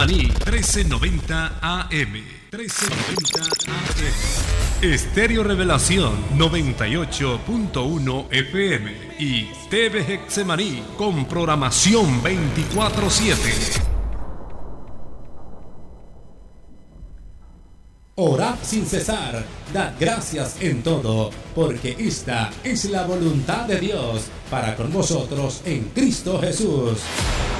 Getsemaní, 1390 AM. 1390 AM. Estéreo Revelación, 98.1 FM. Y TV Getsemaní, con programación 24/7. Orad sin cesar, dad gracias en todo, porque esta es la voluntad de Dios para con vosotros en Cristo Jesús.